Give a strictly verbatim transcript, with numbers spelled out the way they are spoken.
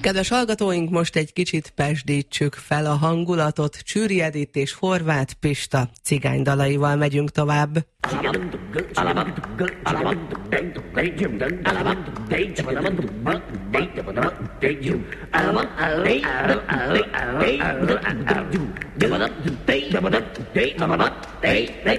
Kedves hallgatóink, most egy kicsit pesdítsük fel a hangulatot. Csűri Edith és Horváth Pista cigánydalaival megyünk tovább.